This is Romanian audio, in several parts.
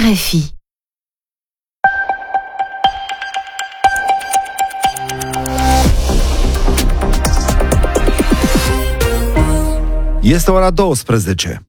RFI. Este ora 12.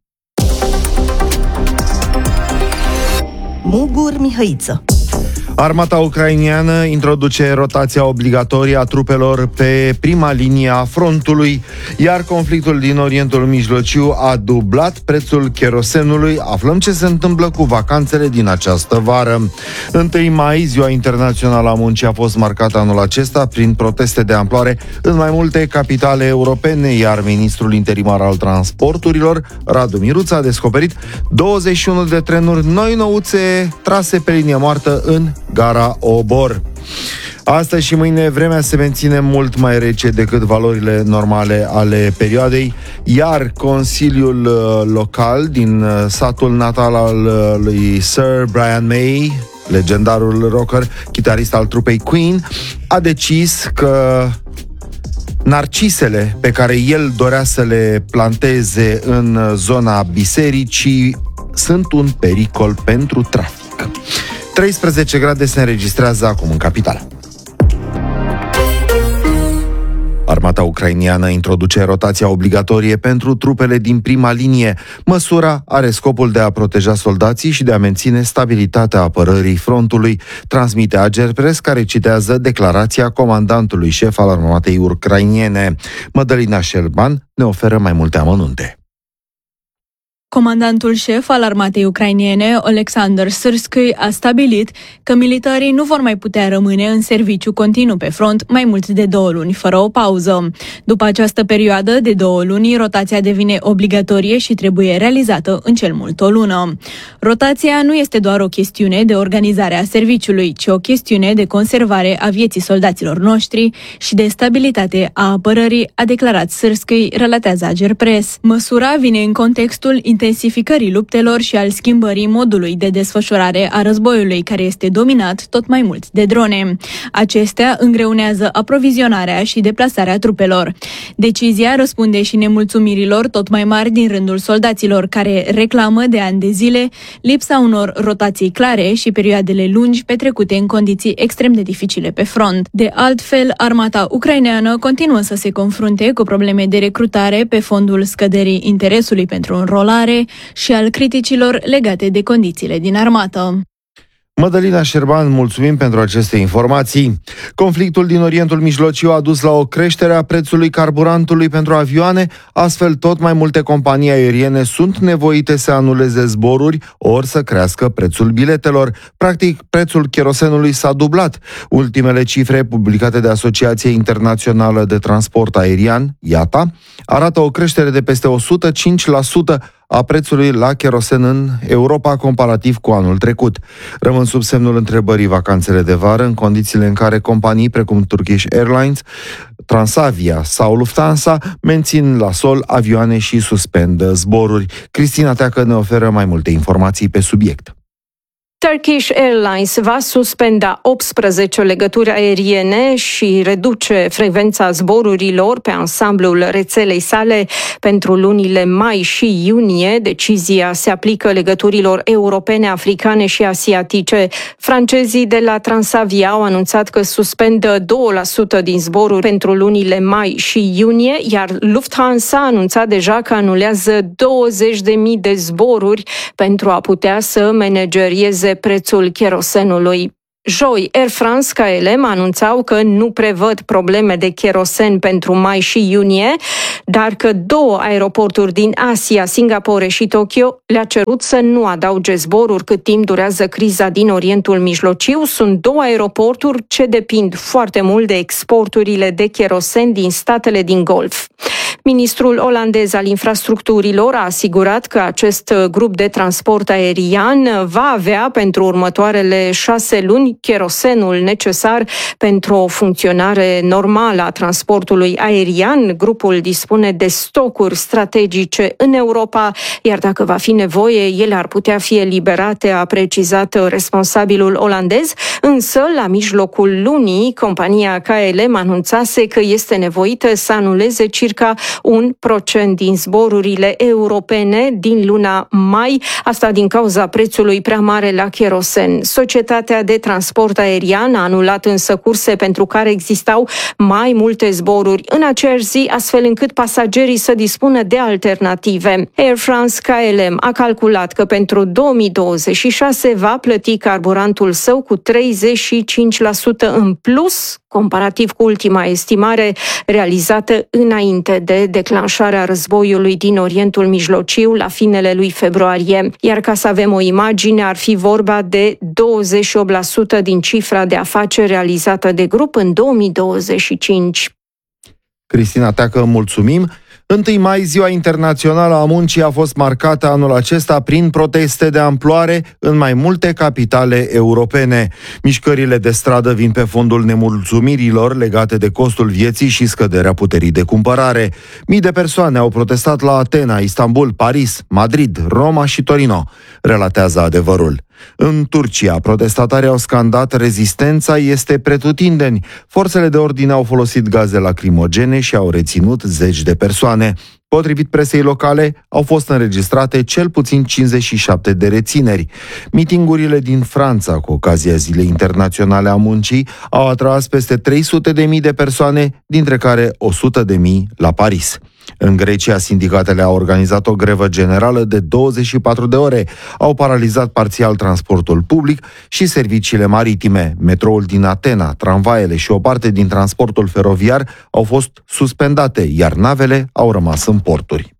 Mugur Mihăiță. Armata ucraineană introduce rotația obligatorie a trupelor pe prima linie a frontului, iar conflictul din Orientul Mijlociu a dublat prețul cherosenului. Aflăm ce se întâmplă cu vacanțele din această vară. 1 mai, Ziua Internațională a Muncii, a fost marcată anul acesta prin proteste de amploare în mai multe capitale europene, iar ministrul interimar al transporturilor, Radu Miruță, a descoperit 21 de trenuri noi nouțe trase pe linie moartă în Gara Obor. Astăzi și mâine vremea se menține mult mai rece decât valorile normale ale perioadei, iar Consiliul Local din satul natal al lui Sir Brian May, legendarul rocker, chitarist al trupei Queen, a decis că narcisele pe care el dorea să le planteze în zona bisericii sunt un pericol pentru trafic. 13 grade se înregistrează acum în capitală. Armata ucrainiană introduce rotația obligatorie pentru trupele din prima linie. Măsura are scopul de a proteja soldații și de a menține stabilitatea apărării frontului, transmite Agerpres, care citează declarația comandantului șef al armatei ucrainiene. Mădălina Șerban ne oferă mai multe amănunte. Comandantul șef al armatei ucrainiene, Oleksandr Syrskyi, a stabilit că militarii nu vor mai putea rămâne în serviciu continuu pe front mai mult de 2 luni, fără o pauză. După această perioadă de 2 luni, rotația devine obligatorie și trebuie realizată în cel mult o lună. Rotația nu este doar o chestiune de organizare a serviciului, ci o chestiune de conservare a vieții soldaților noștri și de stabilitate a apărării, a declarat Syrskyi, relatează Agerpres. Măsura vine în contextul intensificării luptelor și al schimbării modului de desfășurare a războiului, care este dominat tot mai mult de drone. Acestea îngreunează aprovizionarea și deplasarea trupelor. Decizia răspunde și nemulțumirilor tot mai mari din rândul soldaților, care reclamă de ani de zile lipsa unor rotații clare și perioadele lungi petrecute în condiții extrem de dificile pe front. De altfel, armata ucraineană continuă să se confrunte cu probleme de recrutare pe fondul scăderii interesului pentru înrolare și al criticilor legate de condițiile din armată. Mădălina Șerban, mulțumim pentru aceste informații. Conflictul din Orientul Mijlociu a dus la o creștere a prețului carburantului pentru avioane, astfel tot mai multe companii aeriene sunt nevoite să anuleze zboruri ori să crească prețul biletelor. Practic, prețul cherosenului s-a dublat. Ultimele cifre publicate de Asociația Internațională de Transport Aerian, IATA, arată o creștere de peste 105% a prețului la cherosen în Europa comparativ cu anul trecut. Rămân sub semnul întrebării vacanțele de vară, în condițiile în care companii precum Turkish Airlines, Transavia sau Lufthansa mențin la sol avioane și suspendă zboruri. Cristina Teacă ne oferă mai multe informații pe subiect. Turkish Airlines va suspenda 18 legături aeriene și reduce frecvența zborurilor pe ansamblul rețelei sale pentru lunile mai și iunie. Decizia se aplică legăturilor europene, africane și asiatice. Francezii de la Transavia au anunțat că suspendă 2% din zboruri pentru lunile mai și iunie, iar Lufthansa a anunțat deja că anulează 20.000 de zboruri pentru a putea să managerieze prețul cherosenului. Joi, Air France, KLM anunțau că nu prevăd probleme de cherosen pentru mai și iunie, dar că 2 aeroporturi din Asia, Singapore și Tokyo, le-a cerut să nu adauge zboruri cât timp durează criza din Orientul Mijlociu. Sunt 2 aeroporturi ce depind foarte mult de exporturile de cherosen din statele din Golf. Ministrul olandez al infrastructurilor a asigurat că acest grup de transport aerian va avea pentru următoarele 6 luni cherosenul necesar pentru o funcționare normală a transportului aerian. Grupul dispune de stocuri strategice în Europa, iar dacă va fi nevoie, ele ar putea fi eliberate, a precizat responsabilul olandez. Însă, la mijlocul lunii, compania KLM anunțase că este nevoită să anuleze circa 1% din zborurile europene din luna mai, asta din cauza prețului prea mare la cherosen. Societatea de transport aerian a anulat însă curse pentru care existau mai multe zboruri în aceeași zi, astfel încât pasagerii să dispună de alternative. Air France KLM a calculat că pentru 2026 va plăti carburantul său cu 35% în plus, comparativ cu ultima estimare realizată înainte de declanșarea războiului din Orientul Mijlociu la finele lui februarie. Iar ca să avem o imagine, ar fi vorba de 28% din cifra de afaceri realizată de grup în 2025. Cristina Teacă, mulțumim! 1 mai, Ziua Internațională a Muncii, a fost marcată anul acesta prin proteste de amploare în mai multe capitale europene. Mișcările de stradă vin pe fondul nemulțumirilor legate de costul vieții și scăderea puterii de cumpărare. Mii de persoane au protestat la Atena, Istanbul, Paris, Madrid, Roma și Torino, relatează Adevărul. În Turcia, protestatarii au scandat "Rezistența este pretutindeni". Forțele de ordine au folosit gaze lacrimogene și au reținut zeci de persoane. Potrivit presei locale, au fost înregistrate cel puțin 57 de rețineri. Mitingurile din Franța, cu ocazia Zilei Internaționale a Muncii, au atras peste 300.000 de persoane, dintre care 100.000 la Paris. În Grecia, sindicatele au organizat o grevă generală de 24 de ore. Au paralizat parțial transportul public și serviciile maritime. Metroul din Atena, tramvaiele și o parte din transportul feroviar au fost suspendate, iar navele au rămas în porturi.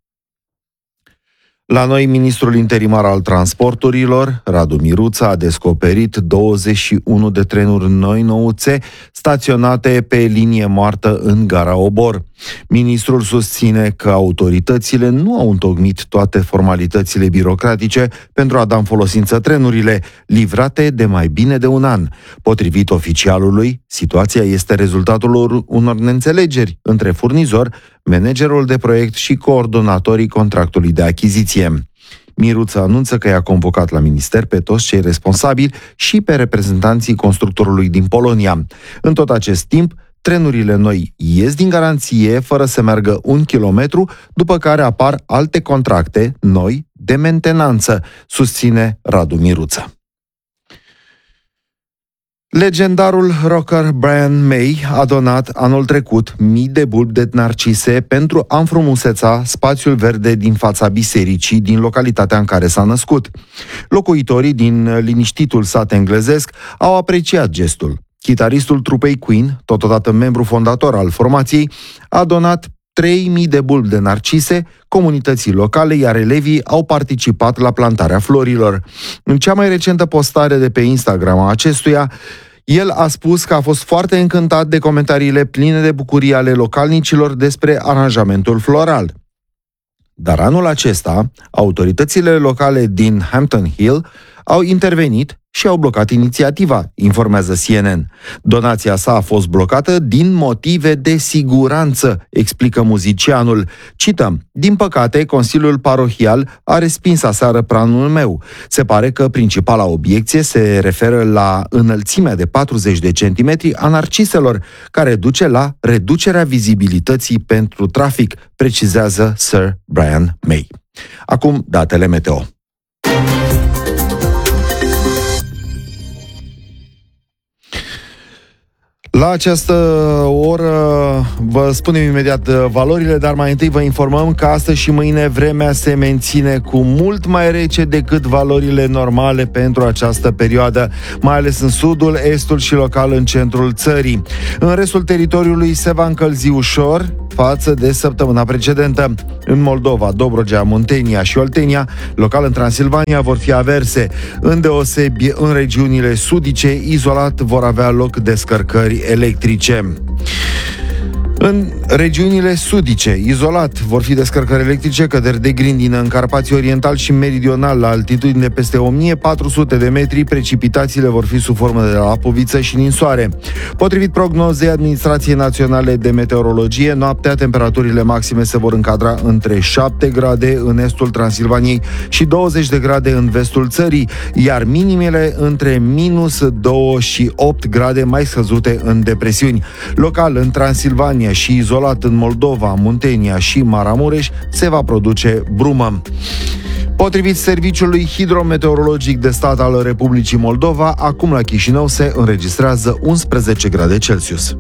La noi, ministrul interimar al transporturilor, Radu Miruța, a descoperit 21 de trenuri noi nouțe staționate pe linie moartă în gara Obor. Ministrul susține că autoritățile nu au întocmit toate formalitățile birocratice pentru a da în folosință trenurile, livrate de mai bine de un an. Potrivit oficialului, situația este rezultatul unor neînțelegeri între furnizor, managerul de proiect și coordonatorii contractului de achiziție. Miruță anunță că i-a convocat la minister pe toți cei responsabili și pe reprezentanții constructorului din Polonia. În tot acest timp, trenurile noi ies din garanție fără să meargă 1 kilometru, după care apar alte contracte noi de mentenanță, susține Radu Miruță. Legendarul rocker Brian May a donat anul trecut mii de bulbi de narcise pentru a înfrumuseța spațiul verde din fața bisericii din localitatea în care s-a născut. Locuitorii din liniștitul sat englezesc au apreciat gestul. Chitaristul trupei Queen, totodată membru fondator al formației, a donat 3.000 de bulbi de narcise comunității locale, iar elevii au participat la plantarea florilor. În cea mai recentă postare de pe Instagram a acestuia, el a spus că a fost foarte încântat de comentariile pline de bucurie ale localnicilor despre aranjamentul floral. Dar anul acesta, autoritățile locale din Hampton Hill au intervenit și au blocat inițiativa, informează CNN. Donația sa a fost blocată din motive de siguranță, explică muzicianul. Cităm: "Din păcate, Consiliul Parohial a respins aseară planul meu. Se pare că principala obiecție se referă la înălțimea de 40 de centimetri a narciselor, care duce la reducerea vizibilității pentru trafic", precizează Sir Brian May. Acum, datele meteo. La această oră vă spunem imediat valorile, dar mai întâi vă informăm că astăzi și mâine vremea se menține cu mult mai rece decât valorile normale pentru această perioadă, mai ales în sudul, estul și local în centrul țării. În restul teritoriului se va încălzi ușor față de săptămâna precedentă. În Moldova, Dobrogea, Muntenia și Oltenia, local în Transilvania, vor fi averse. Îndeosebi în regiunile sudice, izolat vor avea loc descărcări electrice. În regiunile sudice, izolat, vor fi descărcări electrice, căderi de grindină în Carpații Oriental și Meridional, la altitudine peste 1400 de metri, precipitațiile vor fi sub formă de lapoviță și ninsoare. Potrivit prognozei Administrației Naționale de Meteorologie, noaptea temperaturile maxime se vor încadra între 7 grade în estul Transilvaniei și 20 de grade în vestul țării, iar minimele între -2 și 8 grade mai scăzute în depresiuni. Local, în Transilvania și izolat în Moldova, Muntenia și Maramureș, se va produce brumă. Potrivit Serviciului Hidrometeorologic de Stat al Republicii Moldova, acum la Chișinău se înregistrează 11 grade Celsius.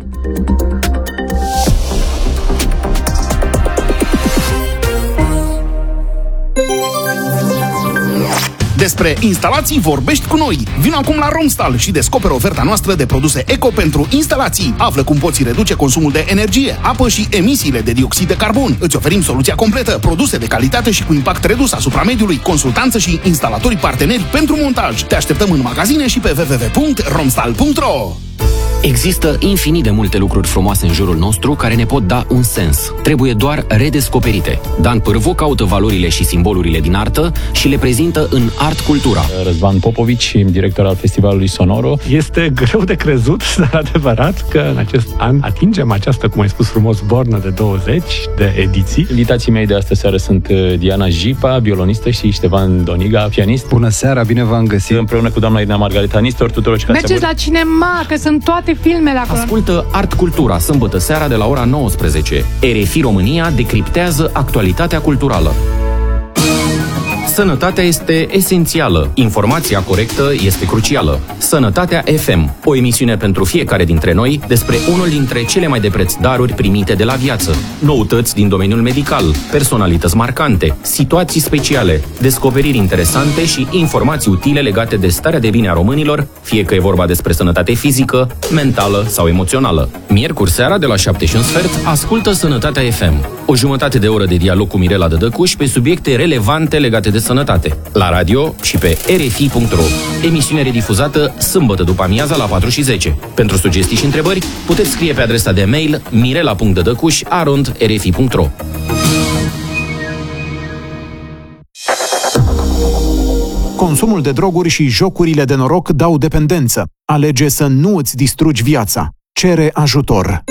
Despre instalații vorbești cu noi. Vino acum la Romstal și descoperă oferta noastră de produse eco pentru instalații. Află cum poți reduce consumul de energie, apă și emisiile de dioxid de carbon. Îți oferim soluția completă, produse de calitate și cu impact redus asupra mediului, consultanță și instalatori parteneri pentru montaj. Te așteptăm în magazine și pe www.romstal.ro. Există infinit de multe lucruri frumoase în jurul nostru care ne pot da un sens. Trebuie doar redescoperite. Dan Pârvu caută valorile și simbolurile din artă și le prezintă în Art Cultura. Răzvan Popovici, director al Festivalului Sonoro. Este greu de crezut, dar adevărat că în acest an atingem această, cum ai spus frumos, bornă de 20 de ediții. Invitații mei de astă seară sunt Diana Jipa, violonistă, și Ștefan Doniga, pianist. Bună seara, bine v-am găsit. Împreună cu doamna Irina Margarita Nistor, tuturor. Mergeți la cinema, că sunt toate filmele acolo. Ascultă Art Cultura, sâmbătă seara de la ora 19. RFI România decriptează actualitatea culturală. Sănătatea este esențială. Informația corectă este crucială. Sănătatea FM, o emisiune pentru fiecare dintre noi despre unul dintre cele mai de preț daruri primite de la viață. Noutăți din domeniul medical, personalități marcante, situații speciale, descoperiri interesante și informații utile legate de starea de bine a românilor, fie că e vorba despre sănătate fizică, mentală sau emoțională. Miercuri seara de la 7:15, ascultă Sănătatea FM. O jumătate de oră de dialog cu Mirela Dădăcuș pe subiecte relevante legate de sănătate. La radio și pe rfi.ro. Emisiune redifuzată sâmbătă după amiaza la 4:10. Pentru sugestii și întrebări, puteți scrie pe adresa de mail mirela.dădăcuș@rfi.ro. Consumul de droguri și jocurile de noroc dau dependență. Alege să nu îți distrugi viața. Cere ajutor.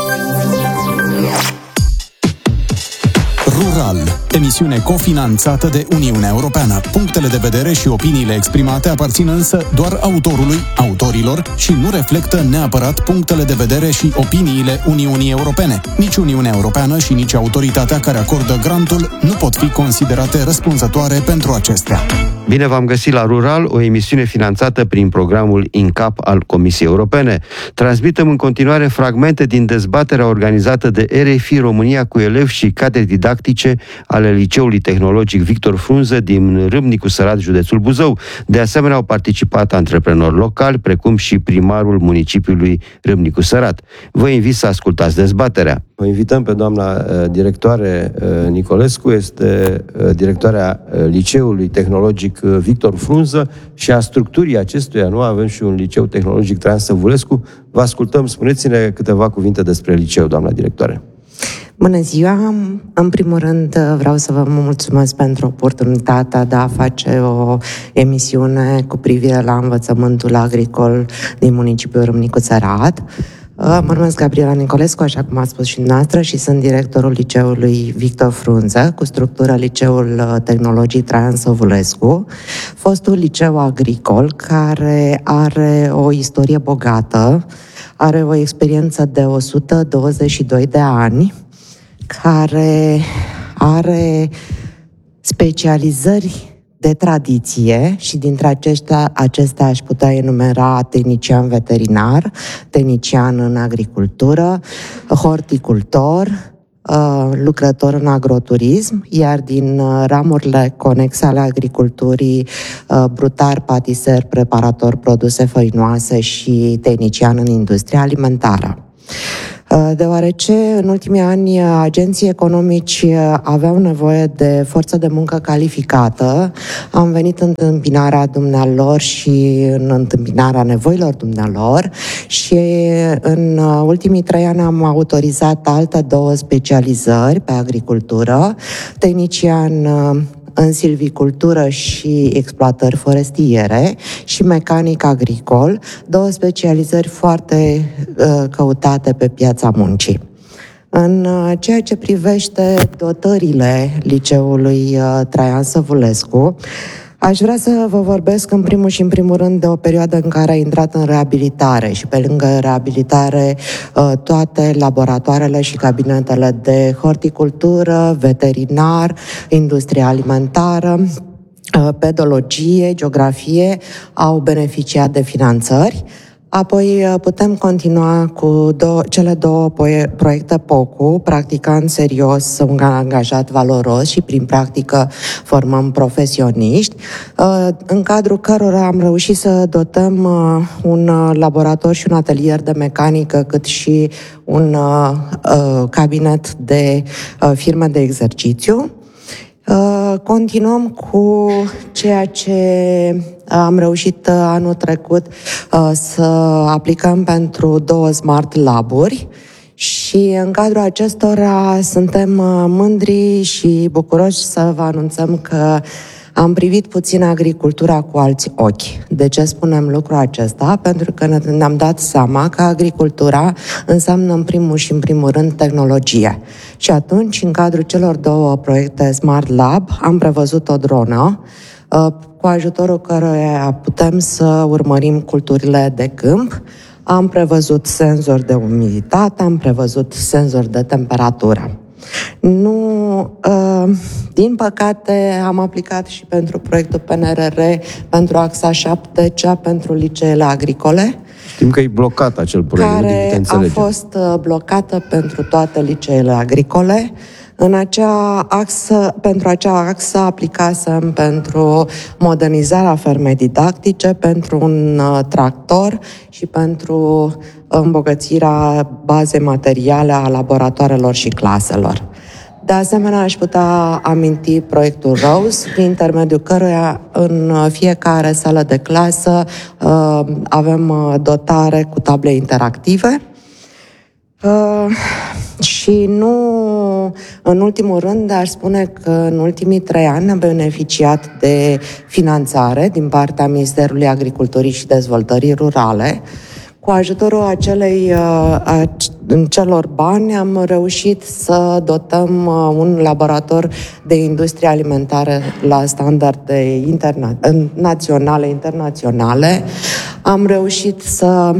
Rural, emisiune cofinanțată de Uniunea Europeană. Punctele de vedere și opiniile exprimate aparțin însă doar autorului, autorilor și nu reflectă neapărat punctele de vedere și opiniile Uniunii Europene. Nici Uniunea Europeană și nici autoritatea care acordă grantul nu pot fi considerate răspunzătoare pentru acestea. Bine v-am găsit la Rural, o emisiune finanțată prin programul INCAP al Comisiei Europene. Transmitem în continuare fragmente din dezbaterea organizată de RFI România cu elevi și cadre didactice ale Liceului Tehnologic Victor Frunză din Râmnicu Sărat, județul Buzău. De asemenea, au participat antreprenori locali, precum și primarul municipiului Râmnicu Sărat. Vă invit să ascultați dezbaterea. O invităm pe doamna directoare Nicolescu, este directoarea Liceului Tehnologic Victor Frunză și a structurii acestuia. Nu avem și un liceu tehnologic Traian Săvulescu. Vă ascultăm, spuneți-ne câteva cuvinte despre liceu, doamna directoare. Bună ziua! În primul rând vreau să vă mulțumesc pentru oportunitatea de a face o emisiune cu privire la învățământul agricol din municipiul Râmnicu Sărat. Mă numesc Gabriela Nicolescu, așa cum a spus și dumneavoastră, și sunt directorul Liceului Victor Frunză, cu structură Liceul Tehnologic Traian Săvulescu, fostul liceu agricol care are o istorie bogată, are o experiență de 122 de ani, care are specializări de tradiție și dintre acestea aș putea enumera tehnician veterinar, tehnician în agricultură, horticultor, lucrător în agroturism, iar din ramurile conexe ale agriculturii, brutar, patiser, preparator produse făinoase și tehnician în industria alimentară. deoarece în ultimii ani agenții economici aveau nevoie de forță de muncă calificată. Am venit în întâmpinarea dumnealor și în întâmpinarea nevoilor dumnealor și în ultimii 3 ani am autorizat alte 2 specializări pe agricultură, tehnician în silvicultură și exploatări forestiere și mecanic agricol, 2 specializări foarte căutate pe piața muncii. În ceea ce privește dotările liceului Traian Săvulescu, aș vrea să vă vorbesc în primul rând de o perioadă în care a intrat în reabilitare și pe lângă reabilitare toate laboratoarele și cabinetele de horticultură, veterinar, industrie alimentară, pedologie, geografie au beneficiat de finanțări. Apoi putem continua cu cele 2 proiecte POCU, practicant serios, un angajat valoros și prin practică formăm profesioniști, în cadrul cărora am reușit să dotăm un laborator și un atelier de mecanică, cât și un cabinet de firme de exercițiu. Continuăm cu ceea ce am reușit anul trecut să aplicăm pentru 2 Smart Lab-uri și în cadrul acestora suntem mândri și bucuroși să vă anunțăm că am privit puțin agricultura cu alți ochi. De ce spunem lucrul acesta? Pentru că ne-am dat seama că agricultura înseamnă în primul rând tehnologie. Și atunci, în cadrul celor 2 proiecte Smart Lab, am prevăzut o dronă cu ajutorul căreia putem să urmărim culturile de câmp. Am prevăzut senzori de umiditate, am prevăzut senzori de temperatură. Din păcate, am aplicat și pentru proiectul PNRR, pentru axa 7, cea pentru liceele agricole. Știm că e blocat acel proiect, care a fost blocată pentru toate liceele agricole. Pentru acea axă aplicasem pentru modernizarea fermei didactice, pentru un tractor și pentru îmbogățirea bazei materiale a laboratoarelor și claselor. De asemenea, aș putea aminti proiectul ROSE, prin intermediul căruia în fiecare sală de clasă avem dotare cu table interactive. Și nu în ultimul rând, aș spune că în ultimii 3 ani am beneficiat de finanțare din partea Ministerului Agriculturii și Dezvoltării Rurale. Cu ajutorul celor bani am reușit să dotăm un laborator de industrie alimentară la standarde naționale, internaționale. Am reușit să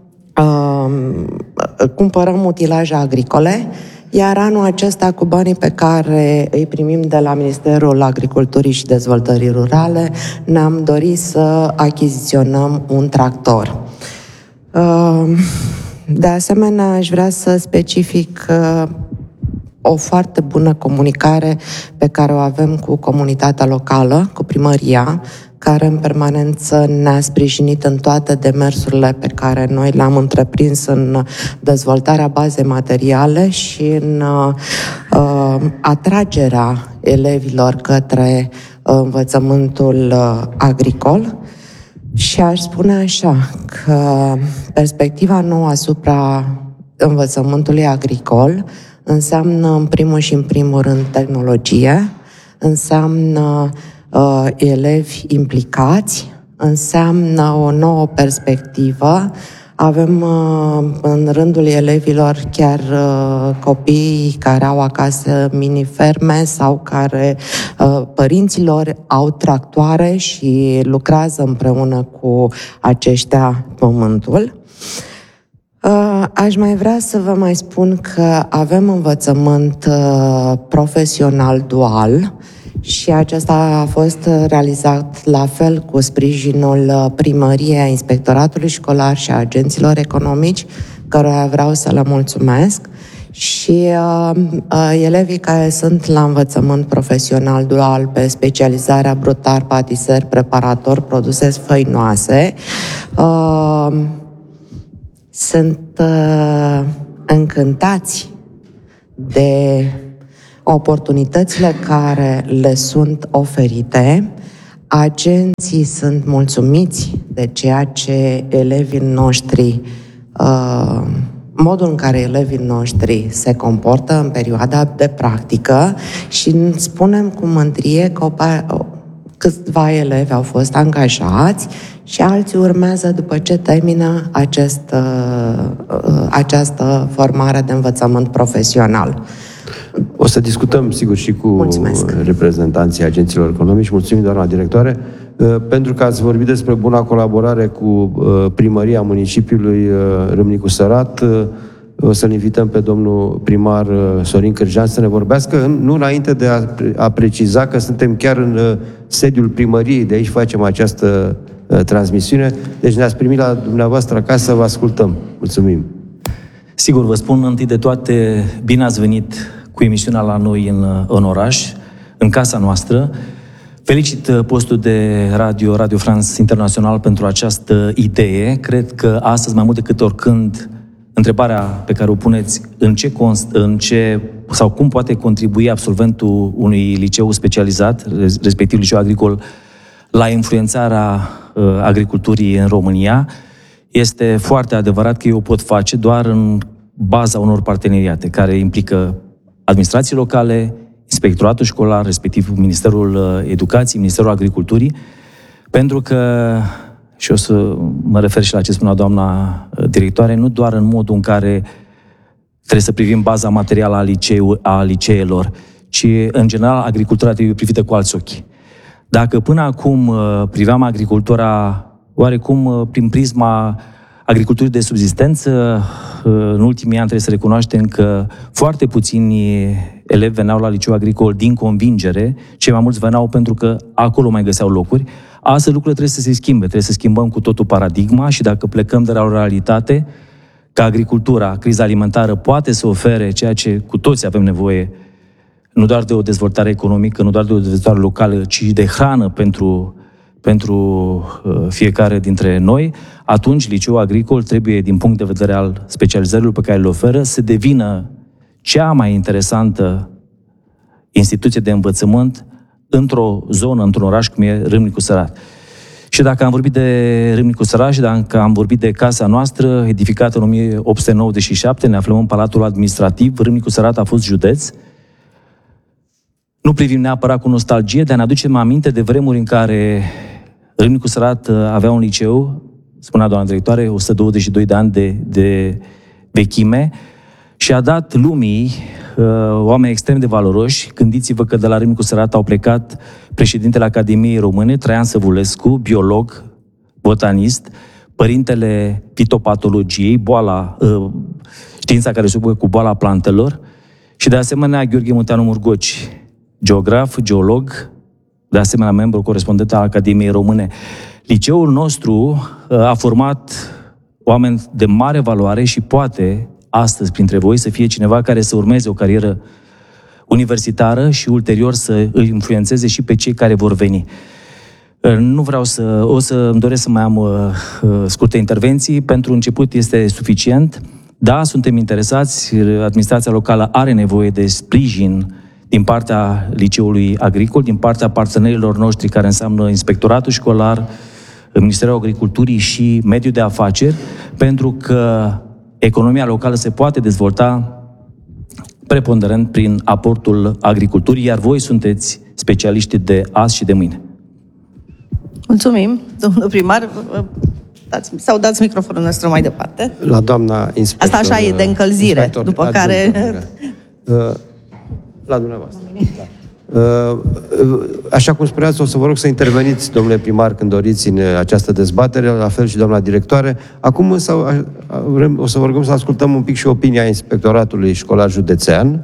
cumpărăm utilaje agricole, iar anul acesta, cu banii pe care îi primim de la Ministerul Agriculturii și Dezvoltării Rurale, ne-am dorit să achiziționăm un tractor. De asemenea, aș vrea să specific o foarte bună comunicare pe care o avem cu comunitatea locală, cu primăria, care în permanență ne-a sprijinit în toate demersurile pe care noi le-am întreprins în dezvoltarea bazei materiale și în atragerea elevilor către învățământul agricol. Și aș spune așa, că perspectiva nouă asupra învățământului agricol înseamnă în primul rând tehnologie, înseamnă elevi implicați, înseamnă o nouă perspectivă. Avem în rândul elevilor chiar copii care au acasă mini-ferme sau care părinților au tractoare și lucrează împreună cu aceștia pământul. Aș mai vrea să vă mai spun că avem învățământ profesional dual și acesta a fost realizat la fel cu sprijinul primăriei, a inspectoratului școlar și a agenților economici, cărora vreau să le mulțumesc. Și elevii care sunt la învățământ profesional dual pe specializarea brutar, patiser, preparator, produse sfăinoase, sunt încântați de oportunitățile care le sunt oferite, agenții sunt mulțumiți de ceea ce elevii noștri, modul în care elevii noștri se comportă în perioada de practică și spunem cu mândrie că câțiva elevi au fost angajați și alții urmează după ce termină această formare de învățământ profesional. O să discutăm, sigur, și cu reprezentanții agenților economici. Mulțumim, doamna directoare, pentru că ați vorbit despre buna colaborare cu primăria municipiului Râmnicu Sărat. O să-l invităm pe domnul primar Sorin Cârjean să ne vorbească, nu înainte de a preciza că suntem chiar în sediul primăriei, de aici facem această transmisiune. Deci ne-ați primit la dumneavoastră acasă, vă ascultăm. Mulțumim. Sigur, vă spun întâi de toate, bine ați venit cu emisiunea la noi în oraș, în casa noastră. Felicit postul de Radio France Internațional pentru această idee. Cred că astăzi, mai mult decât oricând, întrebarea pe care o puneți, în ce sau cum poate contribui absolventul unui liceu specializat, respectiv liceu agricol, la influențarea agriculturii în România, este foarte adevărat că eu pot face doar în baza unor parteneriate care implică administrații locale, inspectoratul școlar, respectiv Ministerul Educației, Ministerul Agriculturii, pentru că, și o să mă refer și la ce spunea doamna directoare, nu doar în modul în care trebuie să privim baza materială a liceelor, ci, în general, agricultura trebuie privită cu alți ochi. Dacă până acum priveam agricultura oarecum prin prisma agriculturii de subzistență, în ultimii ani trebuie să recunoaștem că foarte puțini elevi veneau la liceu agricol din convingere, cei mai mulți veneau pentru că acolo mai găseau locuri. Astăzi lucrurile trebuie să se schimbe, trebuie să schimbăm cu totul paradigma și dacă plecăm de la o realitate că agricultura, criza alimentară poate să ofere ceea ce cu toți avem nevoie, nu doar de o dezvoltare economică, nu doar de o dezvoltare locală, ci de hrană pentru fiecare dintre noi, atunci liceul agricol trebuie, din punct de vedere al specializărilor pe care le oferă, să devină cea mai interesantă instituție de învățământ într-o zonă, într-un oraș cum e Râmnicu Sărat. Și dacă am vorbit de Râmnicu Sărat și dacă am vorbit de casa noastră, edificată în 1897, ne aflăm în Palatul Administrativ. Râmnicu Sărat a fost județ. Nu privim neapărat cu nostalgie, dar ne aducem aminte de vremuri în care Râmnicu Sărat avea un liceu, spunea doamna directoare, 122 de ani de vechime, și a dat lumii oameni extrem de valoroși. Gândiți-vă că de la Râmnicu Sărat au plecat președintele Academiei Române, Traian Săvulescu, biolog, botanist, părintele fitopatologiei, știința care se ocupă cu boala plantelor, și de asemenea Gheorghe Munteanu Murgoci, geograf, geolog, de asemenea membru corespondent al Academiei Române. Liceul nostru a format oameni de mare valoare și poate astăzi printre voi să fie cineva care să urmeze o carieră universitară și ulterior să îi influențeze și pe cei care vor veni. Îmi doresc să mai am scurte intervenții. Pentru început este suficient. Da, suntem interesați, administrația locală are nevoie de sprijin din partea liceului agricol, din partea partenerilor noștri care înseamnă Inspectoratul Școlar, Ministerul Agriculturii și Mediul de Afaceri, pentru că economia locală se poate dezvolta preponderent prin aportul agriculturii, iar voi sunteți specialiști de azi și de mâine. Mulțumim, domnul primar. Dați microfonul nostru mai departe. La doamna inspector. Asta așa e de încălzire, după care... La dumneavoastră. Da. Așa cum spuneați, o să vă rog să interveniți, domnule primar, când doriți în această dezbatere, la fel și doamna directoare. Acum o să vă rugăm să ascultăm un pic și opinia Inspectoratului Școlar Județean.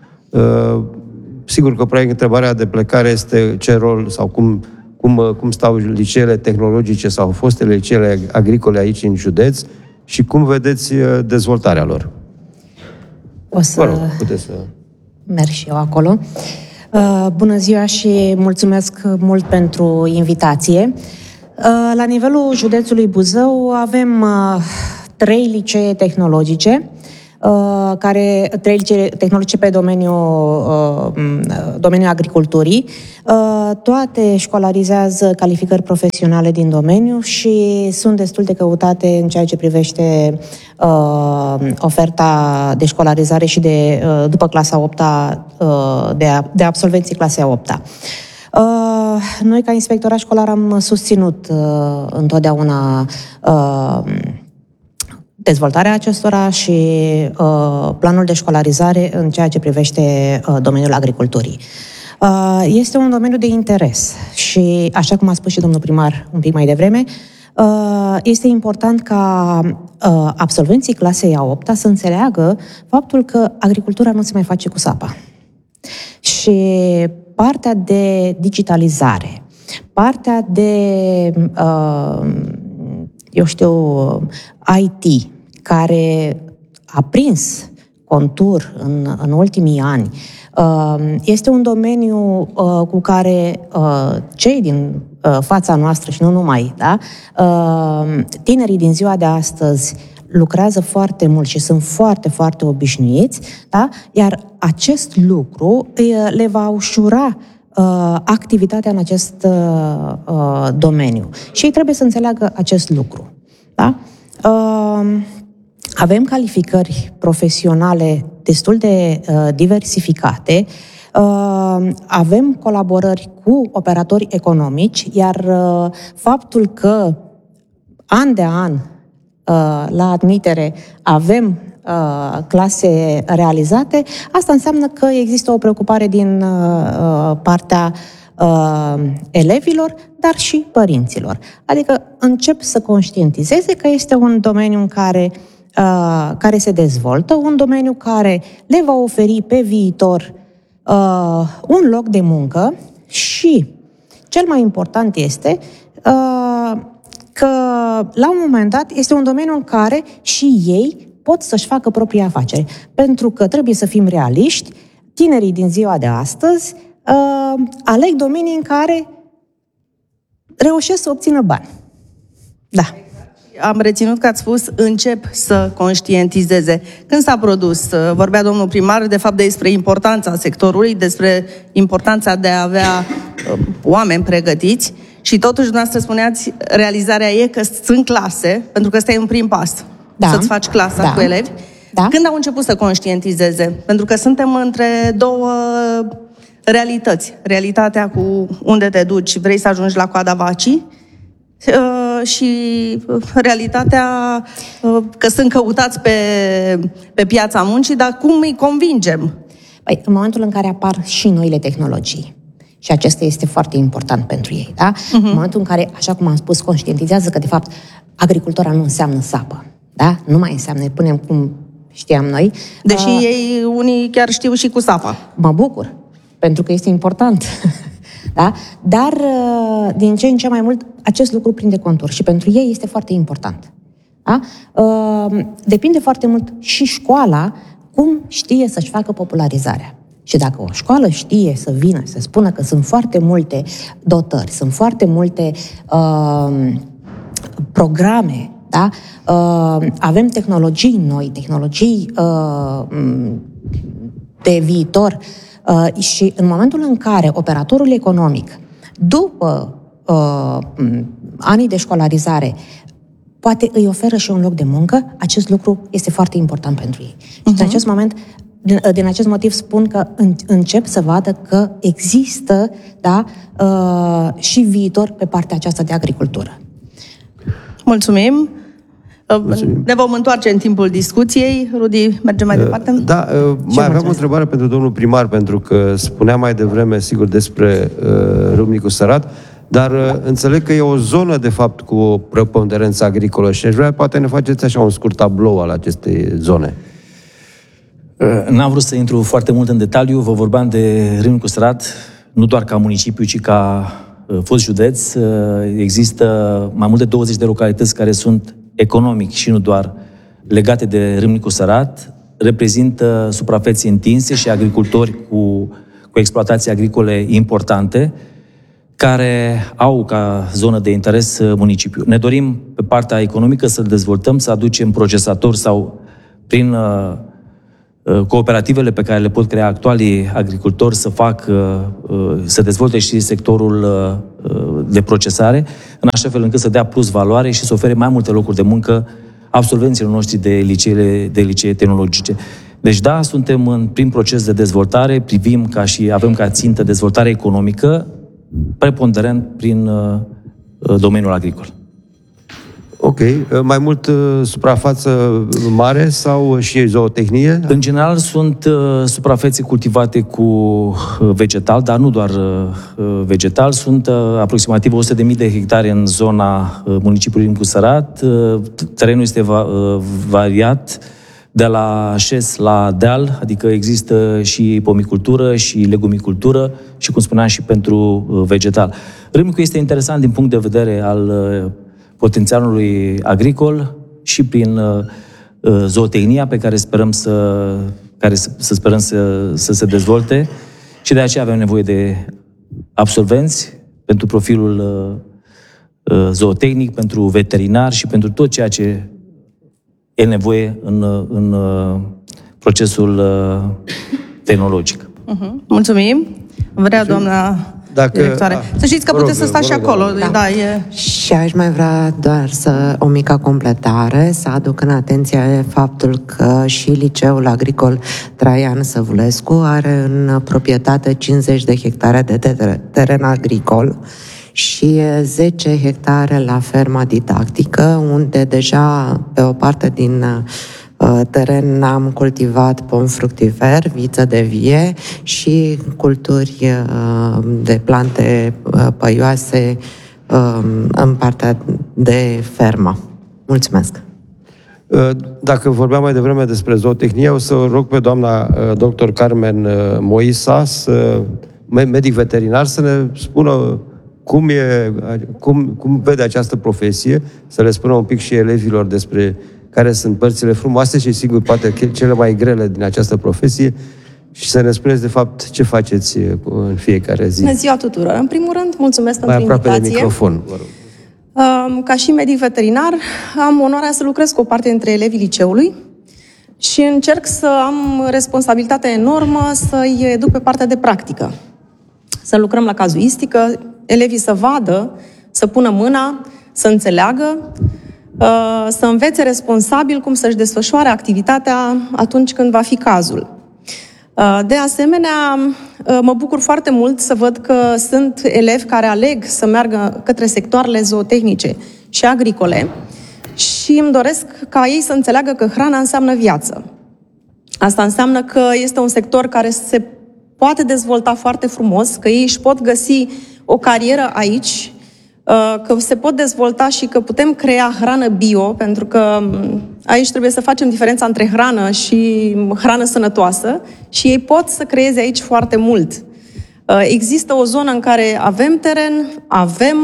Sigur că probabil întrebarea de plecare este ce rol sau cum stau liceele tehnologice sau fostele liceele agricole aici în județ și cum vedeți dezvoltarea lor. O să... Vă rog, puteți să... Merg și eu acolo. Bună ziua și mulțumesc mult pentru invitație. La nivelul județului Buzău avem 3 licee tehnologice. trei licee tehnologice pe domeniul agriculturii. Toate școlarizează calificări profesionale din domeniu și sunt destul de căutate în ceea ce privește oferta de școlarizare și după clasa 8-a, de absolvenții clasei 8-a. Noi, ca inspectorat școlar, am susținut întotdeauna dezvoltarea acestora și planul de școlarizare în ceea ce privește domeniul agriculturii. Este un domeniu de interes și, așa cum a spus și domnul primar un pic mai devreme, este important ca absolvenții clasei a 8-a să înțeleagă faptul că agricultura nu se mai face cu sapa. Și partea de digitalizare, partea de, IT, care a prins contur în ultimii ani, este un domeniu cu care cei din fața noastră și nu numai, da? Tinerii din ziua de astăzi lucrează foarte mult și sunt foarte, foarte obișnuiți, da? Iar acest lucru le va ușura activitatea în acest domeniu. Și ei trebuie să înțeleagă acest lucru. Da? Avem calificări profesionale destul de diversificate, avem colaborări cu operatori economici, iar faptul că an de an la admitere avem clase realizate, asta înseamnă că există o preocupare din partea elevilor, dar și părinților. Adică încep să conștientizeze că este un domeniu în care se dezvoltă, un domeniu care le va oferi pe viitor un loc de muncă și, cel mai important este că, la un moment dat, este un domeniu în care și ei pot să-și facă propria afacere. Pentru că trebuie să fim realiști, tinerii din ziua de astăzi aleg domenii în care reușesc să obțină bani. Da. Am reținut că ați spus încep să conștientizeze. Când s-a produs, vorbea domnul primar, de fapt despre importanța sectorului, despre importanța de a avea oameni pregătiți și totuși dumneavoastră spuneați, realizarea e că sunt clase, pentru că ăsta e un prim pas, să-ți faci clasa cu elevi. Da. Când au început să conștientizeze? Pentru că suntem între două realități. Realitatea cu unde te duci, vrei să ajungi la coada vacii, și realitatea că sunt căutați pe piața muncii, dar cum îi convingem? Păi, în momentul în care apar și noile tehnologii, și acesta este foarte important pentru ei, da? În momentul în care, așa cum am spus, conștientizează că, de fapt, agricultura nu înseamnă sapă, da? Nu mai înseamnă, punem cum știam noi. Deși ei, unii chiar știu și cu sapa. Mă bucur, pentru că este important. Da? Dar, din ce în ce mai mult, acest lucru prinde contur și pentru ei este foarte important. Da? Depinde foarte mult și școala cum știe să-și facă popularizarea. Și dacă o școală știe să vină, să spună că sunt foarte multe dotări, sunt foarte multe programe, da? Avem tehnologii noi, tehnologii de viitor, și în momentul în care operatorul economic, după anii de școlarizare, poate îi oferă și un loc de muncă, acest lucru este foarte important pentru ei. Și în acest moment, din acest motiv spun că încep să vadă că există, da, și viitor pe partea aceasta de agricultură. Mulțumim! Ne vom întoarce în timpul discuției. Rudi, mergem mai departe? Da, mai aveam o întrebare pentru domnul primar, pentru că spunea mai devreme, sigur, despre Râmnicu Sărat, dar înțeleg că e o zonă, de fapt, cu o preponderență agricolă și aș vrea, poate ne faceți așa un scurt tablou al acestei zone. N-am vrut să intru foarte mult în detaliu, vă vorbeam de Râmnicu Sărat, nu doar ca municipiu, ci ca fost județ. Există mai mult de 20 de localități care sunt economic și nu doar legate de Râmnicu Sărat, reprezintă suprafețe întinse și agricultori cu exploatații agricole importante, care au ca zonă de interes municipiul. Ne dorim pe partea economică să-l dezvoltăm, să aducem procesatori sau prin cooperativele pe care le pot crea actualii agricultori să dezvolte și sectorul de procesare, în așa fel încât să dea plus valoare și să ofere mai multe locuri de muncă absolvenților noștri de licee tehnologice. Deci da, suntem în prim proces de dezvoltare, avem ca țintă dezvoltare economică, preponderent prin domeniul agricol. Ok. Mai mult suprafață mare sau și zootehnie? În general sunt suprafețe cultivate cu vegetal, dar nu doar vegetal. Sunt aproximativ 100.000 de hectare în zona municipiului Râmnicu Sărat. Terenul este variat de la șes la deal, adică există și pomicultură și legumicultură și, cum spuneam, și pentru vegetal. Râmnicu este interesant din punct de vedere al potențialului agricol și prin zootehnia pe care sperăm să se dezvolte și de aceea avem nevoie de absolvenți pentru profilul zootehnic, pentru veterinar și pentru tot ceea ce e nevoie în procesul tehnologic. Mulțumim. Vrea doamna directoare. Să știți că puteți să stați și acolo. Da, Și aș mai vrea doar o mică completare, să aduc în atenție faptul că și Liceul Agricol Traian Săvulescu are în proprietate 50 de hectare de teren agricol și 10 hectare la ferma didactică, unde deja pe o parte din teren am cultivat pom fructifer, viță de vie și culturi de plante păioase în partea de fermă. Mulțumesc! Dacă vorbeam mai devreme despre zootehnie, o să rog pe doamna dr. Carmen Moisa, medic veterinar, să ne spună cum vede această profesie, să le spună un pic și elevilor despre care sunt părțile frumoase și, sigur, poate cele mai grele din această profesie și să ne spuneți, de fapt, ce faceți în fiecare zi. Bună ziua tuturor! În primul rând, mulțumesc pentru invitație. Mai aproape de microfon, vă rog. Ca și medic veterinar, am onoarea să lucrez cu o parte dintre elevii liceului și încerc să am responsabilitatea enormă să-i educ pe partea de practică. Să lucrăm la cazuistică, elevii să vadă, să pună mâna, să înțeleagă, să învețe responsabil cum să-și desfășoare activitatea atunci când va fi cazul. De asemenea, mă bucur foarte mult să văd că sunt elevi care aleg să meargă către sectoarele zootehnice și agricole și îmi doresc ca ei să înțeleagă că hrana înseamnă viață. Asta înseamnă că este un sector care se poate dezvolta foarte frumos, că ei își pot găsi o carieră aici, că se pot dezvolta și că putem crea hrană bio, pentru că aici trebuie să facem diferența între hrană și hrană sănătoasă și ei pot să creeze aici foarte mult. Există o zonă în care avem teren, avem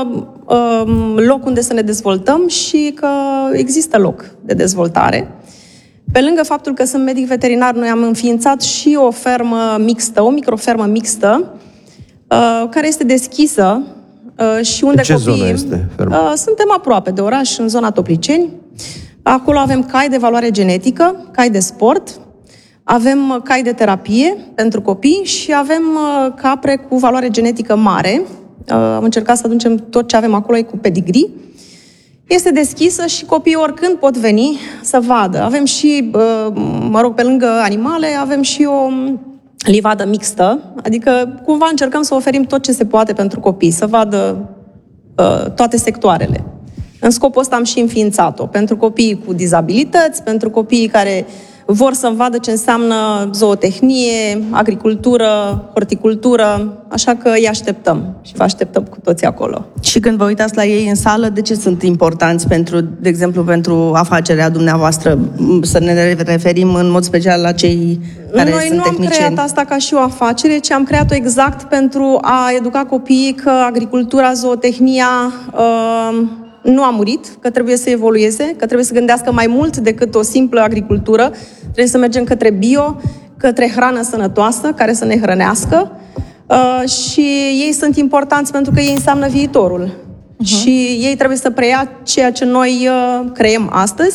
loc unde să ne dezvoltăm și că există loc de dezvoltare. Pe lângă faptul că sunt medic veterinar, noi am înființat și o fermă mixtă, o microfermă mixtă, care este deschisă și unde ce copiii... zonă este ferma? Suntem aproape de oraș, în zona Topliceni. Acolo avem cai de valoare genetică, cai de sport, avem cai de terapie pentru copii și avem capre cu valoare genetică mare. Am încercat să aducem tot ce avem acolo cu pedigree. Este deschisă și copiii oricând pot veni să vadă. Avem și, pe lângă animale, avem și o livadă mixtă, adică cumva încercăm să oferim tot ce se poate pentru copii, să vadă toate sectoarele. În scopul ăsta am și înființat-o, pentru copiii cu dizabilități, pentru copiii care vor să vadă ce înseamnă zootehnie, agricultură, horticultură, așa că îi așteptăm și vă așteptăm cu toții acolo. Și când vă uitați la ei în sală, de ce sunt importanți pentru, de exemplu, pentru afacerea dumneavoastră? Să ne referim în mod special la cei care Noi sunt nu tehnicieni. am creat asta ca și o afacere, ci am creat-o exact pentru a educa copiii că agricultura, zootehnia nu a murit, că trebuie să evolueze, că trebuie să gândească mai mult decât o simplă agricultură, trebuie să mergem către bio, către hrană sănătoasă, care să ne hrănească și ei sunt importanți pentru că ei înseamnă viitorul. Și ei trebuie să preia ceea ce noi creăm astăzi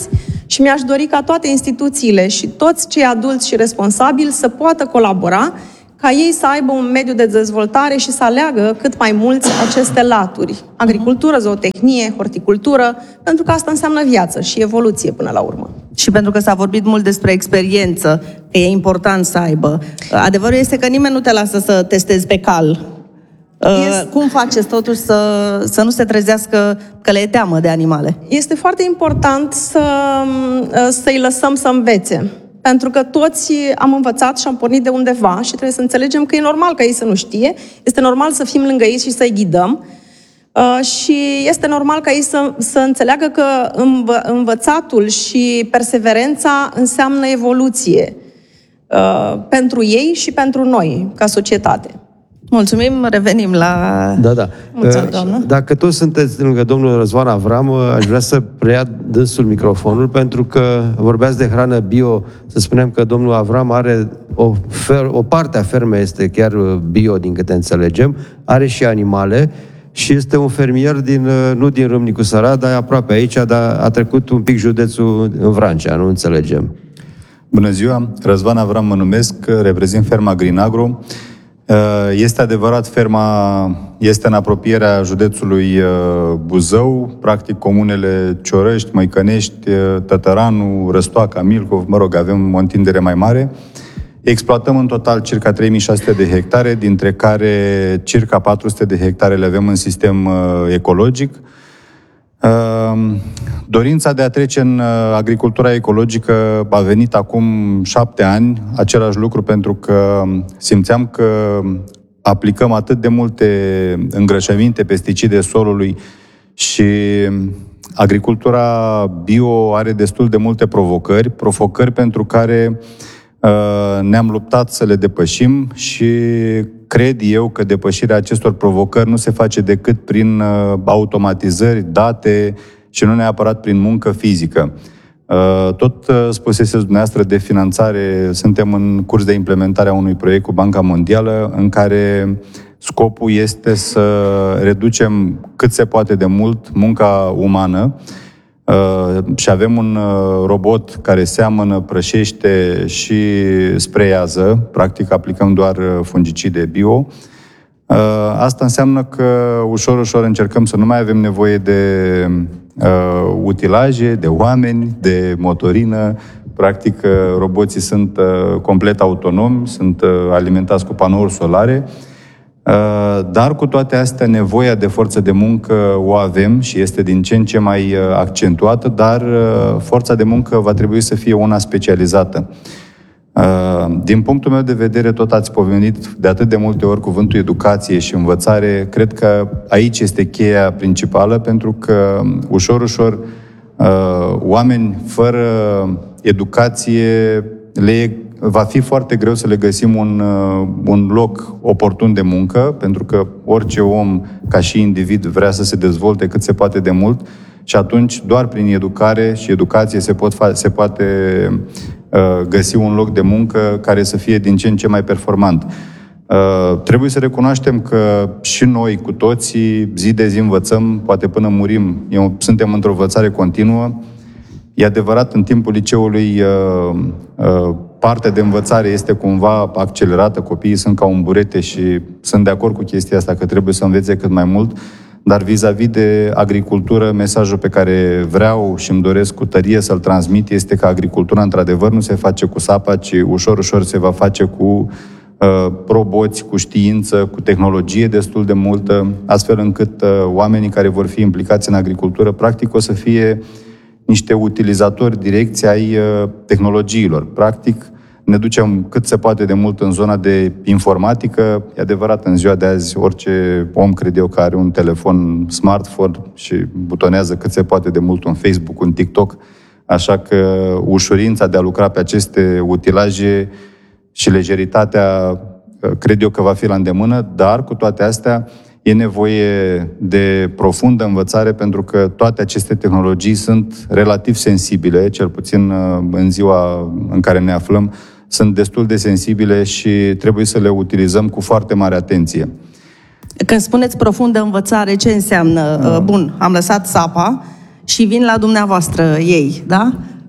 Și mi-aș dori ca toate instituțiile și toți cei adulți și responsabili să poată colabora, ca ei să aibă un mediu de dezvoltare și să aleagă cât mai mulți aceste laturi. Agricultură, zootehnie, horticultură, pentru că asta înseamnă viață și evoluție până la urmă. Și pentru că s-a vorbit mult despre experiență, că e important să aibă. Adevărul este că nimeni nu te lasă să testezi pe cal. Cum faceți totuși să nu se trezească că le e teamă de animale? Este foarte important să-i lăsăm să învețe. Pentru că toți am învățat și am pornit de undeva și trebuie să înțelegem că e normal ca ei să nu știe, este normal să fim lângă ei și să-i ghidăm și este normal ca ei să înțeleagă că învățatul și perseverența înseamnă evoluție pentru ei și pentru noi, ca societate. Mulțumim, revenim la... Da. Dacă toți sunteți lângă domnul Răzvan Avram, aș vrea să preia dânsul microfonul, pentru că vorbeați de hrană bio, să spunem că domnul Avram are o parte a fermei este chiar bio, din câte înțelegem, are și animale și este un fermier nu din Râmnicu Sărat, dar aproape aici, dar a trecut un pic județul în Vrancea, nu înțelegem. Bună ziua, Răzvan Avram mă numesc, reprezint ferma Green Agro. Este adevărat, ferma este în apropierea județului Buzău, practic comunele Ciorăști, Măicănești, Tătăranu, Răstoaca, Milcov, avem o întindere mai mare. Exploatăm în total circa 3600 de hectare, dintre care circa 400 de hectare le avem în sistem ecologic. Dorința de a trece în agricultura ecologică a venit acum 7 ani, același lucru, pentru că simțeam că aplicăm atât de multe îngrășăminte, pesticide solului și agricultura bio are destul de multe provocări pentru care ne-am luptat să le depășim și cred eu că depășirea acestor provocări nu se face decât prin automatizări, date și nu neapărat prin muncă fizică. Tot spuseți dumneavoastră de finanțare, suntem în curs de implementare a unui proiect cu Banca Mondială în care scopul este să reducem cât se poate de mult munca umană și avem un robot care seamănă, prășește și spreiază, practic aplicăm doar fungicide bio. Asta înseamnă că ușor încercăm să nu mai avem nevoie de utilaje, de oameni, de motorină. Practic, roboții sunt complet autonomi, sunt alimentați cu panouri solare. Dar cu toate astea, nevoia de forță de muncă o avem și este din ce în ce mai accentuată, dar forța de muncă va trebui să fie una specializată. Din punctul meu de vedere, tot ați pomenit de atât de multe ori cuvântul educație și învățare. Cred că aici este cheia principală, pentru că ușor oameni fără educație va fi foarte greu să le găsim un loc oportun de muncă, pentru că orice om, ca și individ, vrea să se dezvolte cât se poate de mult și atunci doar prin educare și educație se poate găsi un loc de muncă care să fie din ce în ce mai performant. Trebuie să recunoaștem că și noi, cu toții, zi de zi învățăm, poate până murim. Suntem într-o învățare continuă. E adevărat, în timpul liceului partea de învățare este cumva accelerată, copiii sunt ca un burete și sunt de acord cu chestia asta, că trebuie să învețe cât mai mult, dar vis-a-vis de agricultură, mesajul pe care vreau și îmi doresc cu tărie să-l transmit este că agricultura, într-adevăr, nu se face cu sapa, ci ușor se va face cu roboți, cu știință, cu tehnologie destul de multă, astfel încât oamenii care vor fi implicați în agricultură, practic, o să fie niște utilizatori direcți ai tehnologiilor. Practic, ne ducem cât se poate de mult în zona de informatică. E adevărat, în ziua de azi, orice om, cred eu, că are un telefon smartphone și butonează cât se poate de mult un Facebook, un TikTok, așa că ușurința de a lucra pe aceste utilaje și lejeritatea, cred eu că va fi la îndemână, dar cu toate astea e nevoie de profundă învățare, pentru că toate aceste tehnologii sunt relativ sensibile, cel puțin în ziua în care ne aflăm, sunt destul de sensibile și trebuie să le utilizăm cu foarte mare atenție. Când spuneți profundă învățare, ce înseamnă? Bun, am lăsat sapa și vin la dumneavoastră ei, da?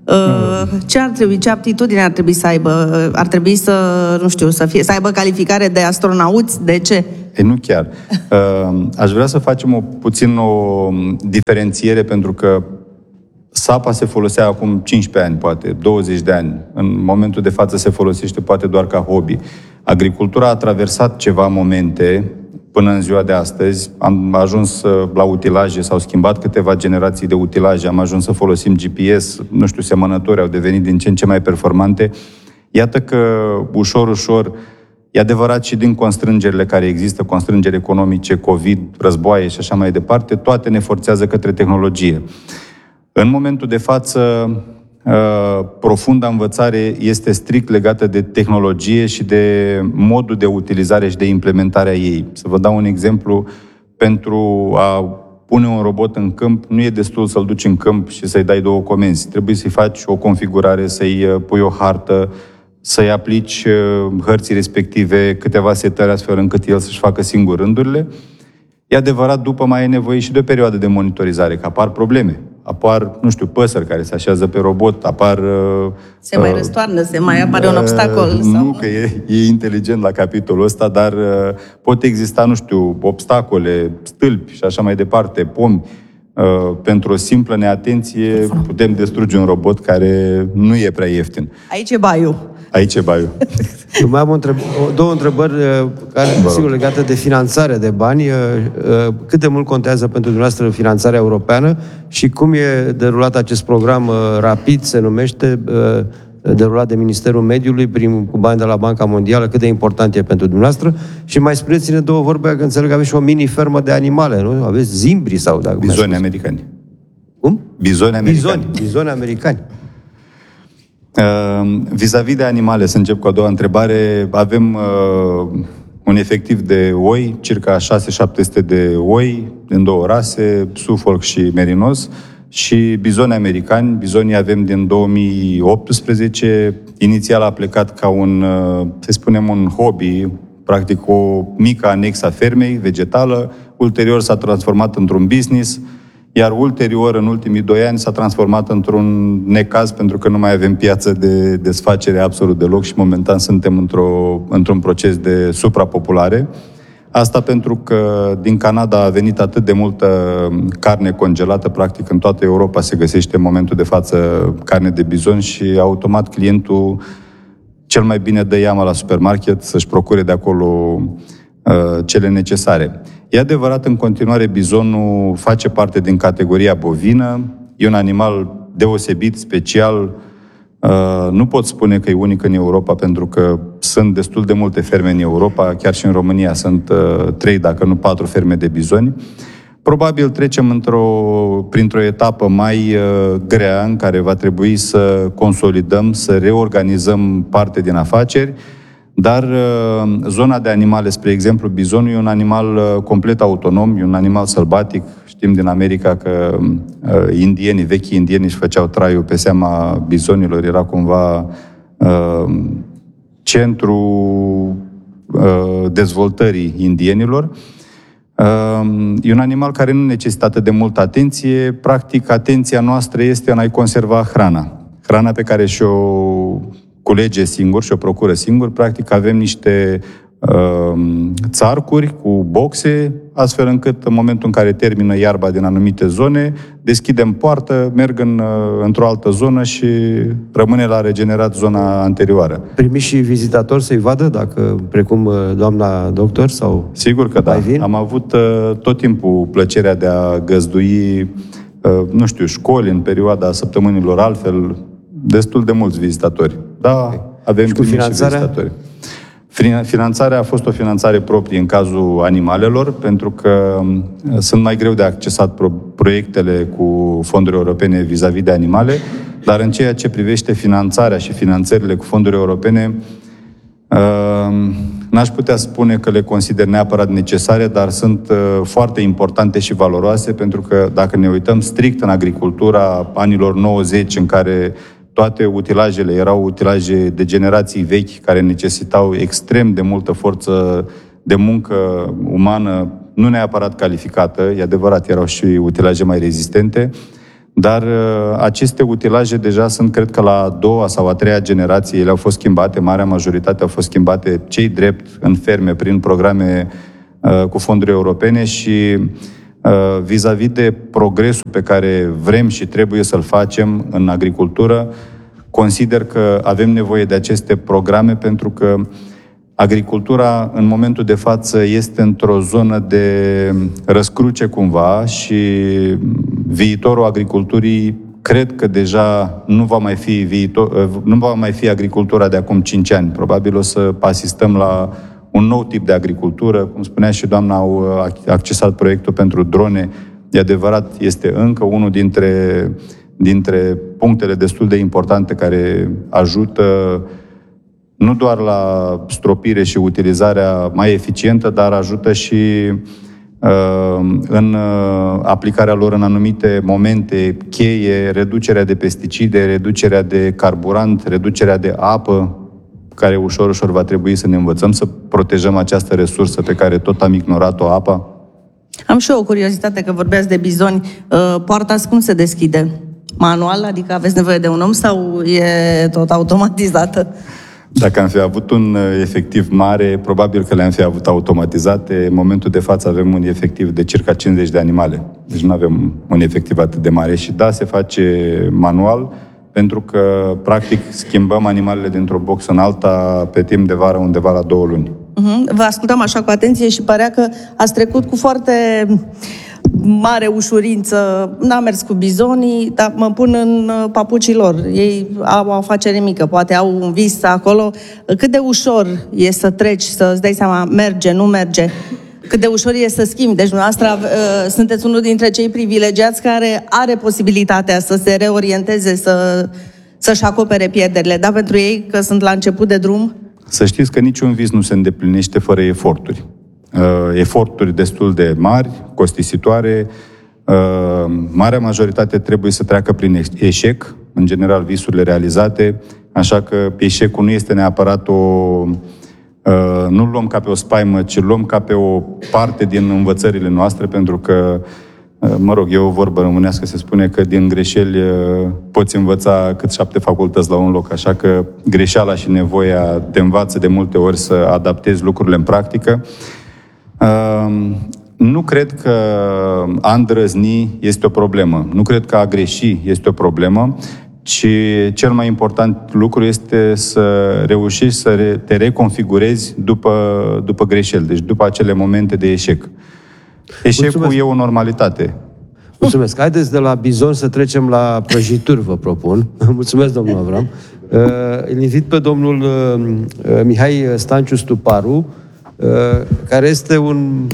Ce ar trebui, ce aptitudine ar trebui să aibă? Ar trebui să, nu știu, să aibă calificare de astronauți? De ce? Nu chiar. Aș vrea să facem puțin o diferențiere, pentru că SAPA se folosea acum 15 ani, poate 20 de ani. În momentul de față se folosește poate doar ca hobby. Agricultura a traversat ceva momente până în ziua de astăzi. Am ajuns la utilaje, s-au schimbat câteva generații de utilaje, am ajuns să folosim GPS, nu știu, semănători au devenit din ce în ce mai performante. Iată că ușor, ușor, e adevărat și din constrângerile care există, constrângeri economice, COVID, războaie și așa mai departe, toate ne forțează către tehnologie. În momentul de față, profunda învățare este strict legată de tehnologie și de modul de utilizare și de implementare a ei. Să vă dau un exemplu. Pentru a pune un robot în câmp, nu e destul să-l duci în câmp și să-i dai 2 comenzi. Trebuie să-i faci o configurare, să-i pui o hartă, să-i aplici hărții respective, câteva setări astfel încât el să-și facă singur rândurile. E adevărat, după mai e nevoie și de o perioadă de monitorizare, că apar probleme. Apar, nu știu, păsări care se așează pe robot, apar... Se mai răstoarnă, se mai apare un obstacol? Nu, că e inteligent la capitolul ăsta, dar pot exista, nu știu, obstacole, stâlpi și așa mai departe, pomi. Pentru o simplă neatenție putem distruge un robot care nu e prea ieftin. Aici e baiul. Aici e baiul. Eu mai am două întrebări care, sigur, legate de finanțare de bani. Cât de mult contează pentru dumneavoastră finanțarea europeană și cum e derulat acest program RAPID, se numește, derulat de Ministerul Mediului cu bani de la Banca Mondială, cât de important e pentru dumneavoastră? Și mai spuneți-ne 2 vorbe, că înțeleg că aveți și o mini-fermă de animale, nu? Aveți zimbri sau... Bizoni americani. Cum? Bizoni americani. Bizoni americani. Vis-a-vis de animale, să încep cu a doua întrebare, avem un efectiv de oi, circa 600-700 de oi, în 2 rase, Suffolk și Merinos, și bizoni americani. Bizonii avem din 2018. Inițial a plecat ca un, să spunem, un hobby, practic o mică anexă a fermei vegetală. Ulterior s-a transformat într-un business, iar ulterior, în ultimii 2 ani, s-a transformat într-un necaz, pentru că nu mai avem piață de desfacere absolut deloc și momentan suntem într-un proces de suprapopulare. Asta pentru că din Canada a venit atât de multă carne congelată, practic în toată Europa se găsește în momentul de față carne de bizon și automat clientul cel mai bine dă iama la supermarket să-și procure de acolo cele necesare. E adevărat, în continuare, bizonul face parte din categoria bovină, e un animal deosebit, special. Nu pot spune că e unic în Europa, pentru că sunt destul de multe ferme în Europa, chiar și în România sunt 3, dacă nu 4 ferme de bizoni. Probabil trecem printr-o etapă mai grea, în care va trebui să consolidăm, să reorganizăm parte din afaceri, dar zona de animale, spre exemplu, bizonul e un animal complet autonom, e un animal sălbatic. Știm din America că vechii indieni își făceau traiul pe seama bizonilor, era cumva centrul dezvoltării indienilor. E un animal care nu necesită atât de multă atenție. Practic, atenția noastră este în a-i conserva hrana. Hrana pe care și-o culege singur și o procură singur. Practic, avem niște țarcuri cu boxe, astfel încât în momentul în care termină iarba din anumite zone, deschidem poartă, merg într-o altă zonă și rămâne la regenerat zona anterioară. Primiți și vizitatori să-i vadă, dacă, precum doamna doctor? Sau sigur că da. Am avut tot timpul plăcerea de a găzdui, școli în perioada săptămânilor, altfel destul de mulți vizitatori. Da, avem și vizitatori. Finanțarea a fost o finanțare proprie în cazul animalelor, pentru că sunt mai greu de accesat proiectele cu fonduri europene vis-a-vis de animale, dar în ceea ce privește finanțarea și finanțările cu fonduri europene, n-aș putea spune că le consider neapărat necesare, dar sunt foarte importante și valoroase, pentru că dacă ne uităm strict în agricultura anilor 90, în care toate utilajele erau utilaje de generații vechi, care necesitau extrem de multă forță de muncă umană, nu neapărat calificată, e adevărat, erau și utilaje mai rezistente, dar aceste utilaje deja sunt, cred că la a doua sau a treia generație, ele au fost schimbate, marea majoritate au fost schimbate cei drept în ferme prin programe cu fonduri europene și vis-a-vis de progresul pe care vrem și trebuie să-l facem în agricultură, consider că avem nevoie de aceste programe pentru că agricultura în momentul de față este într-o zonă de răscruce cumva și viitorul agriculturii cred că deja nu va mai fi agricultura de acum 5 ani. Probabil o să asistăm la un nou tip de agricultură. Cum spunea și doamna, au accesat proiectul pentru drone. E adevărat, este încă unul dintre punctele destul de importante care ajută nu doar la stropire și utilizarea mai eficientă, dar ajută și în aplicarea lor în anumite momente cheie, reducerea de pesticide, reducerea de carburant, reducerea de apă, care ușor, ușor va trebui să ne învățăm să protejăm această resursă pe care tot am ignorat-o, apa. Am și eu o curiozitate, că vorbeați de bizoni. Poarta cum se deschide? Manual? Adică aveți nevoie de un om sau e tot automatizată? Dacă am fi avut un efectiv mare, probabil că le-am fi avut automatizate. În momentul de față avem un efectiv de circa 50 de animale. Deci nu avem un efectiv atât de mare. Și da, se face manual, pentru că, practic, schimbăm animalele dintr-o box în alta pe timp de vară, undeva la 2 luni. Vă ascultam așa cu atenție și părea că ați trecut cu foarte mare ușurință. N-am mers cu bizonii, dar mă pun în papucii lor. Ei au o afacere mică, poate au un vis acolo. Cât de ușor e să treci, să-ți dai seama, merge, nu merge? Cât de ușor e să schimbi? Deci dumneavoastră sunteți unul dintre cei privilegiați care are posibilitatea să se reorienteze, să-și acopere pierderile. Dar pentru ei, că sunt la început de drum? Să știți că niciun vis nu se îndeplinește fără eforturi. Eforturi destul de mari, costisitoare. Marea majoritate trebuie să treacă prin eșec, în general visurile realizate, așa că eșecul nu este neapărat nu-l luăm ca pe o spaimă, ci luăm ca pe o parte din învățările noastre, pentru că, mă rog, e o vorbă românească, se spune că din greșeli poți învăța cât 7 facultăți la un loc, așa că greșeala și nevoia te învață de multe ori să adaptezi lucrurile în practică. Nu cred că a îndrăzni este o problemă. Nu cred că a greși este o problemă, ci cel mai important lucru este să reușești să te reconfigurezi după greșeli, deci după acele momente de eșec. Eșecul e o normalitate. Mulțumesc. Haideți de la bizon să trecem la prăjituri, vă propun. Mulțumesc, domnul Avram. Îl invit pe domnul Mihai Stanciu Stuparu, care este un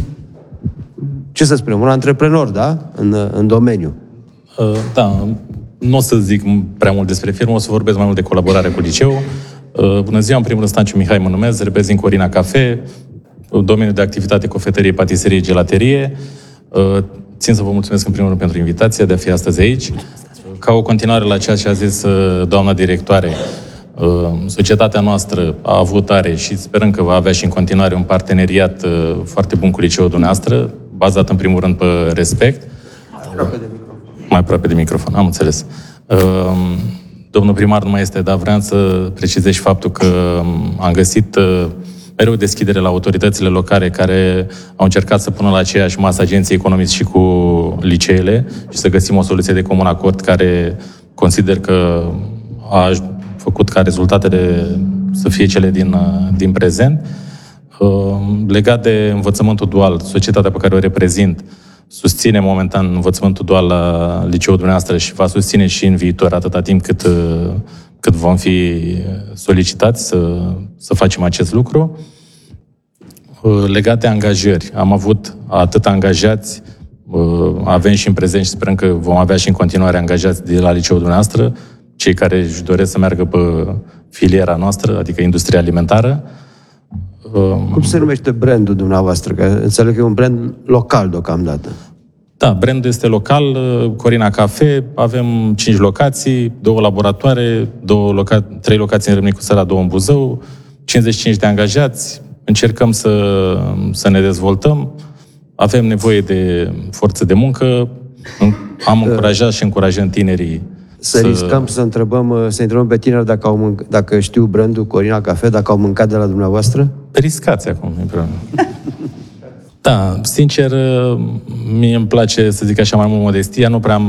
antreprenor, da? În domeniu. Da, nu o să zic prea mult despre firmă, o să vorbesc mai mult de colaborare cu liceu. Bună ziua, în primul rând, Stanciu Mihai mă numesc, reprezint Corina Cafe, domeniul de activitate, cofetărie, patiserie, gelaterie. Țin să vă mulțumesc în primul rând pentru invitația de a fi astăzi aici. Ca o continuare la ceea ce a zis doamna directoare, societatea noastră a avut, are și sperăm că va avea și în continuare un parteneriat foarte bun cu liceul dumneavoastră, bazat în primul rând pe respect. Mai aproape de microfon, am înțeles. Domnul primar nu mai este, dar vreau să precizez și faptul că am găsit mereu deschidere la autoritățile locale care au încercat să pună la aceeași masă agenții economici și cu liceele și să găsim o soluție de comun acord care consider că a făcut ca rezultatele să fie cele din prezent. Legat de învățământul dual, societatea pe care o reprezint susține momentan învățământul dual la liceul dumneavoastră și va susține și în viitor, atâta timp cât vom fi solicitați să facem acest lucru. Legat de angajări, am avut atât angajați, avem și în prezent și sperăm că vom avea și în continuare angajați de la liceul dumneavoastră, cei care își doresc să meargă pe filiera noastră, adică industria alimentară. Cum se numește brandul dumneavoastră? Că înțeleg că e un brand local deocamdată. Da, brandul este local, Corina Cafe, avem 5 locații, 2 laboratoare, 3 locații în Râmnicu Săra, 2 în Buzău, 55 de angajați, încercăm să ne dezvoltăm, avem nevoie de forță de muncă, Am încurajat și încurajăm tinerii să riscăm să întrebăm pe tineri dacă știu brandul Corina Cafe, dacă au mâncat de la dumneavoastră? Riscați acum, nu e problemă. Da, sincer, mie îmi place să zic așa mai mult modestia, nu prea am